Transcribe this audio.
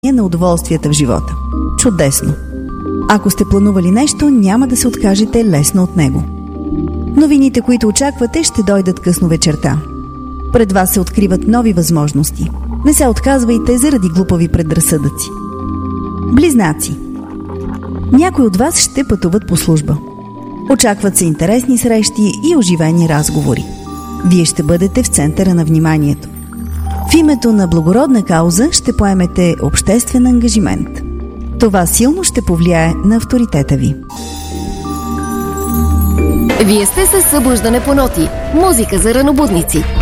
на удоволствията в живота. Чудесно! Ако сте планували нещо, няма да се откажете лесно от него. Новините, които очаквате, ще дойдат късно вечерта. Пред вас се откриват нови възможности. Не се отказвайте заради глупави предразсъдъци. Близнаци. Някои от вас ще пътуват по служба. Очакват се интересни срещи и оживени разговори. Вие ще бъдете в центъра на вниманието. В името на благородна кауза ще поемете обществен ангажимент. Това силно ще повлияе на авторитета ви. Вие сте със събуждане по ноти. Музика за ранобудници.